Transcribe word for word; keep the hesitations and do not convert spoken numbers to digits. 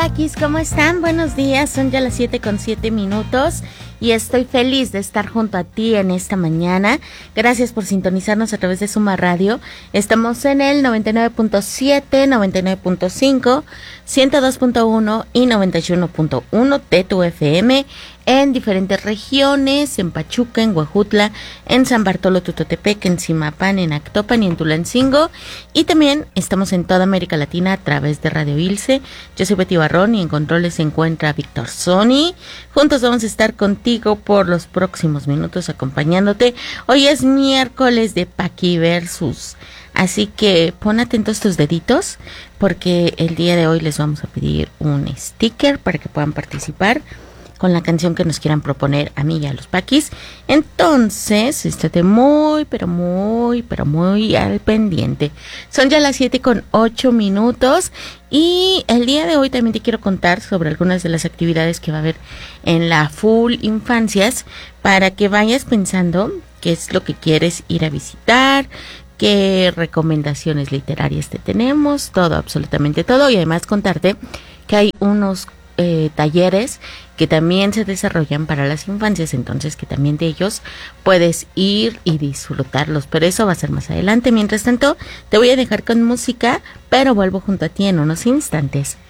Paquis, ¿cómo están? Buenos días, son ya las siete con siete minutos y estoy feliz de estar junto a ti en esta mañana. Gracias por sintonizarnos a través de Suma Radio. Estamos en el noventa y nueve punto siete, noventa y nueve punto cinco, ciento dos punto uno y noventa y uno punto uno de tu F M en diferentes regiones, en Pachuca, en Huejutla, en San Bartolo Tutotepec, en Zimapán, en Actopan y en Tulancingo. Y también estamos en toda América Latina a través de Radio Ilse. Yo soy Betty Barrón y en controles se encuentra Víctor Sony. Juntos vamos a estar contigo por los próximos minutos acompañándote. Hoy es miércoles de Paqui Versus. Así que pon atentos tus deditos porque el día de hoy les vamos a pedir un sticker para que puedan participar con la canción que nos quieran proponer a mí y a los Paquis. Entonces, estate muy, pero muy, pero muy al pendiente. Son ya las siete con ocho minutos y el día de hoy también te quiero contar sobre algunas de las actividades que va a haber en la Full Infancias para que vayas pensando qué es lo que quieres ir a visitar, qué recomendaciones literarias te tenemos, todo, absolutamente todo. Y además contarte que hay unos eh, talleres que también se desarrollan para las infancias, entonces que también de ellos puedes ir y disfrutarlos, pero eso va a ser más adelante. Mientras tanto, te voy a dejar con música, pero vuelvo junto a ti en unos instantes.